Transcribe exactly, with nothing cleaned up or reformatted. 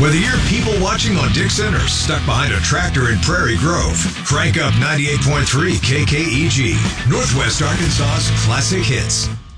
Whether you're people watching on Dixon or stuck behind a tractor in Prairie Grove, crank up ninety-eight point three K K E G, Northwest Arkansas's classic hits.